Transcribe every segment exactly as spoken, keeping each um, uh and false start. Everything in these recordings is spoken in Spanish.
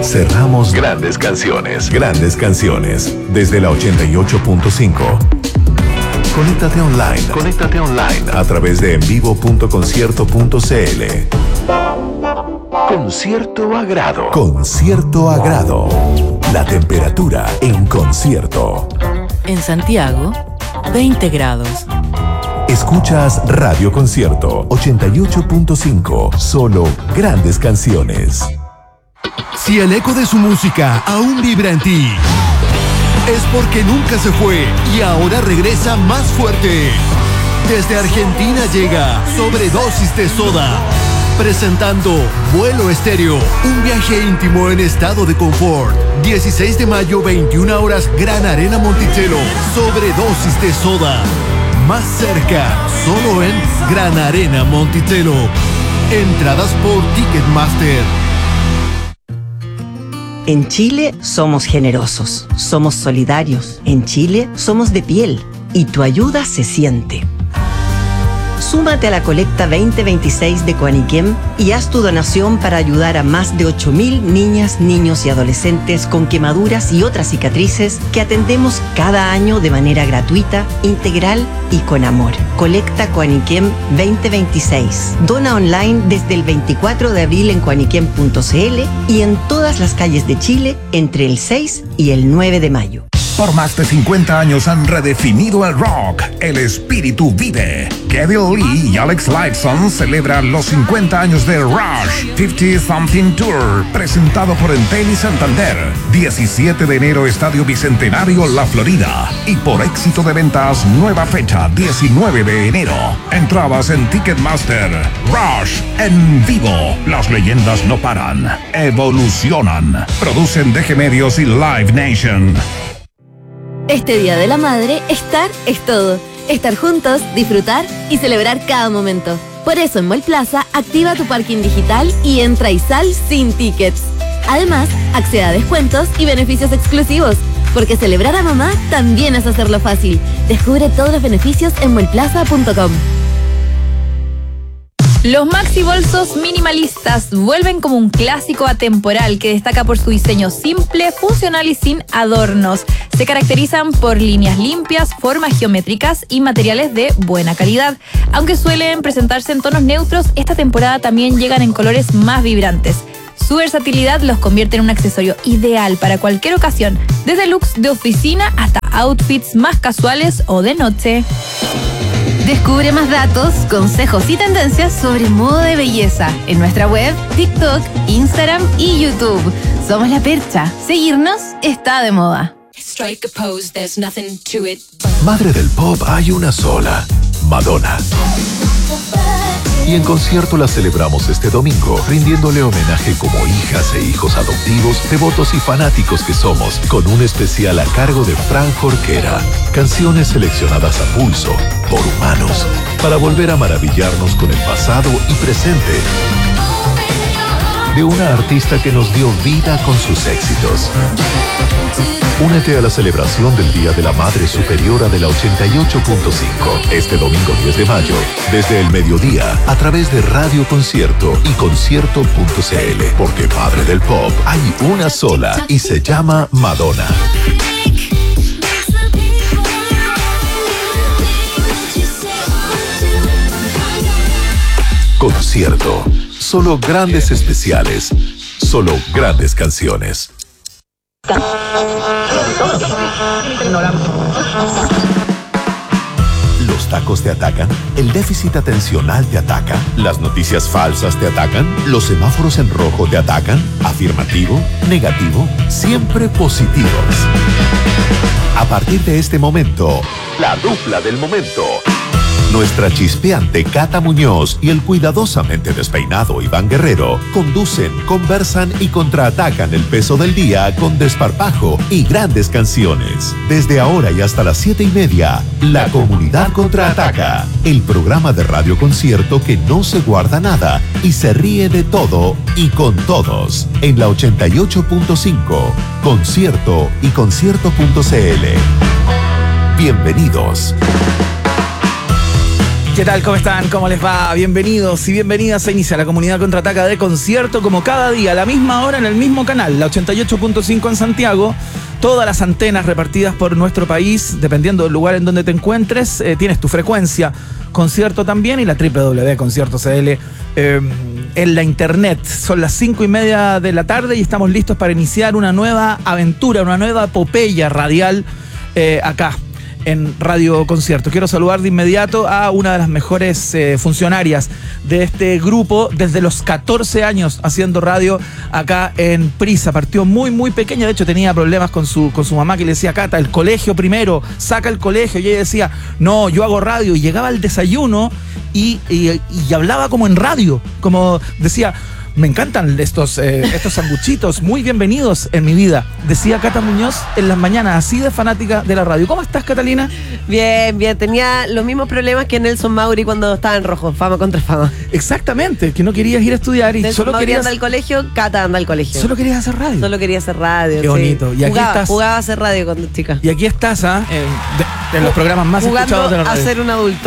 Cerramos grandes canciones. Grandes canciones. Desde la ochenta y ocho punto cinco. Conéctate online. Conéctate online a través de envivo punto concierto punto cl. Con cierto agrado. Con cierto agrado. La temperatura en concierto. En Santiago, veinte grados. Escuchas Radio Concierto ochenta y ocho punto cinco. Solo grandes canciones. Si el eco de su música aún vibra en ti, es porque nunca se fue y ahora regresa más fuerte. Desde Argentina llega Sobredosis de Soda, presentando Vuelo Estéreo, un viaje íntimo en estado de confort. dieciséis de mayo, veintiuna horas, Gran Arena Monticello. Sobredosis de Soda, más cerca, solo en Gran Arena Monticello. Entradas por Ticketmaster. En Chile somos generosos, somos solidarios. En Chile somos de piel y tu ayuda se siente. Súmate a la colecta veinte veintiséis de Coaniquem y haz tu donación para ayudar a más de ocho mil niñas, niños y adolescentes con quemaduras y otras cicatrices que atendemos cada año de manera gratuita, integral y con amor. Colecta Coaniquem veinte veintiséis. Dona online desde el veinticuatro de abril en coaniquem punto cl y en todas las calles de Chile entre el seis y el nueve de mayo. Por más de cincuenta años han redefinido el rock. El espíritu vive. Kevin Lee y Alex Lifeson celebran los cincuenta años de Rush cincuenta Something Tour, presentado por Entel y Santander. diecisiete de enero, Estadio Bicentenario, La Florida. Y por éxito de ventas, nueva fecha, diecinueve de enero. Entradas en Ticketmaster. Rush en vivo. Las leyendas no paran. Evolucionan. Producen D G Medios y Live Nation. Este Día de la Madre, estar es todo. Estar juntos, disfrutar y celebrar cada momento. Por eso en Mall Plaza, activa tu parking digital y entra y sal sin tickets. Además, accede a descuentos y beneficios exclusivos. Porque celebrar a mamá también es hacerlo fácil. Descubre todos los beneficios en mallplaza punto com. Los maxi bolsos minimalistas vuelven como un clásico atemporal que destaca por su diseño simple, funcional y sin adornos. Se caracterizan por líneas limpias, formas geométricas y materiales de buena calidad. Aunque suelen presentarse en tonos neutros, esta temporada también llegan en colores más vibrantes. Su versatilidad los convierte en un accesorio ideal para cualquier ocasión, desde looks de oficina hasta outfits más casuales o de noche. Descubre más datos, consejos y tendencias sobre moda de belleza en nuestra web, TikTok, Instagram y YouTube. Somos La Percha. Seguirnos está de moda. Madre del pop hay una sola, Madonna. Y en concierto la celebramos este domingo, rindiéndole homenaje como hijas e hijos adoptivos, devotos y fanáticos que somos, con un especial a cargo de Fran Jorquera. Canciones seleccionadas a pulso, por humanos, para volver a maravillarnos con el pasado y presente de una artista que nos dio vida con sus éxitos. Únete a la celebración del Día de la Madre Superiora de la ochenta y ocho punto cinco este domingo diez de mayo, desde el mediodía, a través de Radio Concierto y concierto punto cl, porque Madre del Pop hay una sola y se llama Madonna. Concierto. Solo grandes especiales. Solo grandes canciones. ¿Los tacos te atacan? ¿El déficit atencional te ataca? ¿Las noticias falsas te atacan? ¿Los semáforos en rojo te atacan? ¿Afirmativo? ¿Negativo? Siempre positivos. A partir de este momento, la dupla del momento. Nuestra chispeante Cata Muñoz y el cuidadosamente despeinado Iván Guerrero conducen, conversan y contraatacan el peso del día con desparpajo y grandes canciones. Desde ahora y hasta las siete y media, La Comunidad Contraataca, el programa de Radio Concierto que no se guarda nada y se ríe de todo y con todos. En la ochenta y ocho punto cinco, Concierto y concierto punto cl. Bienvenidos. ¿Qué tal? ¿Cómo están? ¿Cómo les va? Bienvenidos y bienvenidas. Se inicia la Comunidad Contraataca de concierto como cada día, a la misma hora en el mismo canal, la ochenta y ocho punto cinco en Santiago. Todas las antenas repartidas por nuestro país, dependiendo del lugar en donde te encuentres, eh, tienes tu frecuencia. Concierto también y la doble u doble u doble u punto concierto punto c l eh, en la internet. Son las cinco y media de la tarde y estamos listos para iniciar una nueva aventura, una nueva epopeya radial eh, acá en Radio Concierto. Quiero saludar de inmediato a una de las mejores eh, funcionarias de este grupo desde los catorce años haciendo radio acá en Prisa. Partió muy muy pequeña, de hecho tenía problemas con su, con su mamá que le decía, Cata, el colegio primero, saca el colegio, y ella decía, no, yo hago radio, y llegaba al desayuno y, y, y hablaba como en radio, como decía, me encantan estos eh, estos sanguchitos, muy bienvenidos en mi vida, decía Cata Muñoz en las mañanas, así de fanática de la radio. ¿Cómo estás, Catalina? Bien, bien, tenía los mismos problemas que Nelson Mauri cuando estaba en rojo, fama contra fama. Exactamente, que no querías ir a estudiar y Nelson solo Mauri querías... anda al colegio, Cata anda al colegio. Solo querías hacer radio. Solo quería hacer radio. Qué bonito. Sí. Y aquí jugaba, estás. Jugaba a hacer radio cuando chica. Y aquí estás, ¿ah? ¿eh? En, en los programas más jugando escuchados de la radio. a ser un adulto.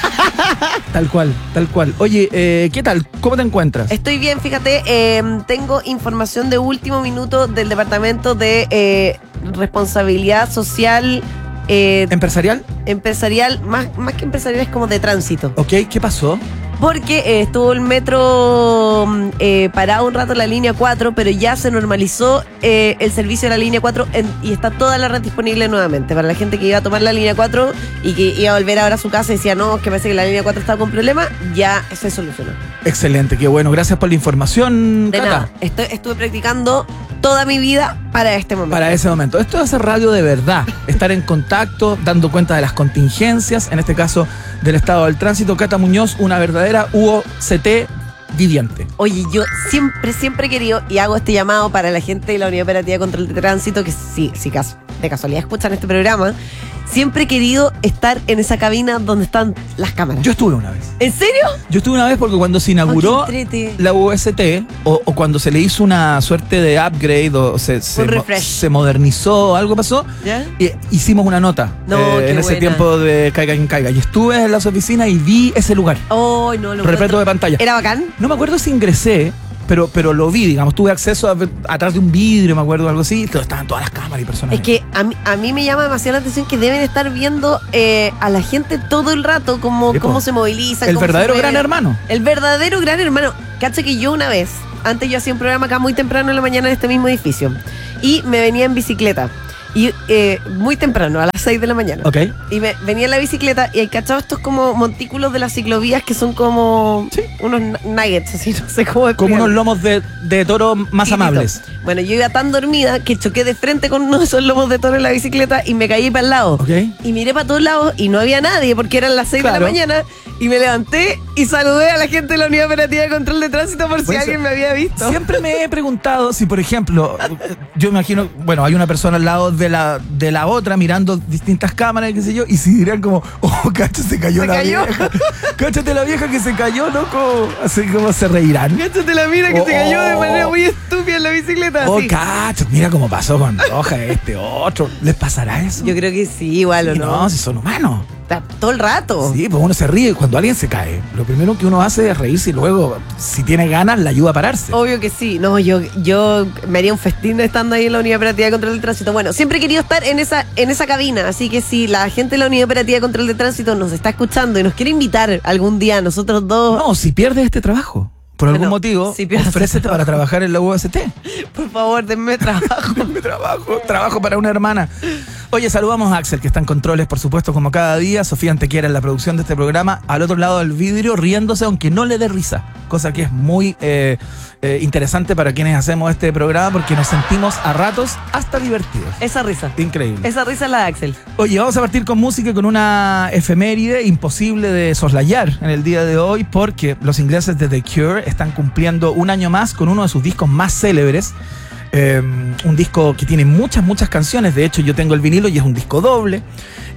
Tal cual, tal cual. Oye, eh, ¿qué tal? ¿Cómo te encuentras? Estoy bien, fíjate, eh, tengo información de último minuto del Departamento de eh, Responsabilidad Social. Eh, ¿Empresarial? Empresarial, más, más que empresarial, es como de tránsito. Ok, ¿qué pasó? Porque eh, estuvo el metro eh, parado un rato en la línea cuatro, pero ya se normalizó eh, el servicio de la línea cuatro en, y está toda la red disponible nuevamente. Para la gente que iba a tomar la línea cuatro y que iba a volver ahora a su casa y decía, no, es que parece que la línea cuatro estaba con problemas, ya se solucionó. Excelente, qué bueno. Gracias por la información, De Cata. nada, estoy, estuve practicando toda mi vida para este momento. Para ese momento. Esto es hacer radio de verdad. Estar en contacto, dando cuenta de las contingencias, en este caso del estado del tránsito. Cata Muñoz, una verdadera U O C T viviente. Oye, yo siempre, siempre he querido, y hago este llamado para la gente de la Unidad Operativa de Control de Tránsito, que sí, sí, de casualidad escuchan este programa, siempre he querido estar en esa cabina donde están las cámaras. Yo estuve una vez. ¿En serio? Yo estuve una vez porque cuando se inauguró oh, la U S T, o, o cuando se le hizo una suerte de upgrade, o se, se, mo se modernizó, algo pasó, ¿ya? Y, hicimos una nota no, eh, en ese buena. tiempo de Caiga quien caiga. Y estuve en las oficinas y vi ese lugar. Oh, no, lo repleto de pantalla. ¿Era bacán? No me acuerdo si ingresé, pero, pero lo vi, digamos, tuve acceso a ver, atrás de un vidrio, me acuerdo, algo así, estaban todas las cámaras y personas. Es que a mí, a mí me llama demasiado la atención que deben estar viendo eh, a la gente todo el rato, como, sí, cómo po. se movilizan. El cómo verdadero se gran hermano. El verdadero gran hermano. Cacha que yo una vez, antes yo hacía un programa acá muy temprano en la mañana en este mismo edificio, y me venía en bicicleta. Y eh, muy temprano, a las seis de la mañana. Ok. Y me venía en la bicicleta y hay cachado estos como montículos de las ciclovías que son como sí. unos nuggets, así, no sé cómo explicarlo. Como unos lomos de, de toro más Chiquitito. amables. Bueno, yo iba tan dormida que choqué de frente con uno de esos lomos de toro en la bicicleta y me caí para el lado. Ok. Y miré para todos lados y no había nadie porque eran las seis Claro. de la mañana y me levanté y saludé a la gente de la Unidad Operativa de Control de Tránsito por si Pues, alguien me había visto. Siempre me he preguntado si, por ejemplo, yo imagino, bueno, hay una persona al lado de la, de la otra mirando distintas cámaras, qué sé yo, y si dirían como, oh, cacho, se cayó Se la cayó. vieja. Cáchate la vieja que se cayó, loco. Así como se reirán. Cáchate la mira que Oh, se cayó de oh. manera muy estúpida en la bicicleta. Oh, así. cacho, mira cómo pasó con Roja este otro. ¿Les pasará eso? Yo creo que sí, igual o Sí, no. no, si son humanos. Está todo el rato. Sí, pues uno se ríe cuando alguien se cae. Lo primero que uno hace es reírse y luego, si tiene ganas, le ayuda a pararse. Obvio que sí. No, yo, yo me haría un festín estando ahí en la Unidad Operativa de Control del Tránsito. Bueno, siempre he querido estar en esa, en esa cabina, así que si la gente de la Unidad Operativa de Control del Tránsito nos está escuchando y nos quiere invitar algún día a nosotros dos, No, si pierdes este trabajo, por algún Bueno, motivo, si pierdes ofrécete este para trabajar en la U S T. por favor, denme trabajo. Denme trabajo, trabajo para una hermana. Oye, saludamos a Axel, que está en controles, por supuesto, como cada día. Sofía Antequera en la producción de este programa, al otro lado del vidrio, riéndose, aunque no le dé risa. Cosa que es muy eh, eh, interesante para quienes hacemos este programa, porque nos sentimos a ratos hasta divertidos. Esa risa. Increíble. Esa risa es la de Axel. Oye, vamos a partir con música, con una efeméride imposible de soslayar en el día de hoy, porque los ingleses de The Cure están cumpliendo un año más con uno de sus discos más célebres. Eh, un disco que tiene muchas, muchas canciones. De hecho, yo tengo el vinilo y es un disco doble.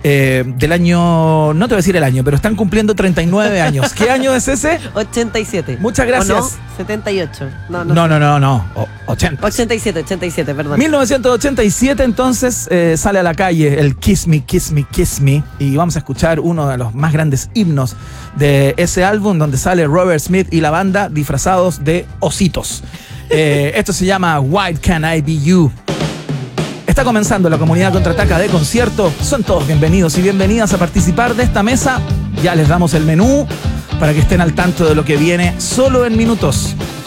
eh, del año, no te voy a decir el año, pero están cumpliendo treinta y nueve años. ¿Qué año es ese? ochenta y siete. Muchas gracias. ¿O no? setenta y ocho. No, no, no, no, no, no. O- ochenta. ochenta y siete, ochenta y siete, perdón. mil novecientos ochenta y siete entonces eh, sale a la calle el Kiss Me, Kiss Me, Kiss Me y vamos a escuchar uno de los más grandes himnos de ese álbum donde sale Robert Smith y la banda disfrazados de ositos. Eh, esto se llama Why Can't I Be You. Está comenzando la Comunidad Contraataca de concierto. Son todos bienvenidos y bienvenidas a participar de esta mesa. Ya les damos el menú para que estén al tanto de lo que viene solo en minutos.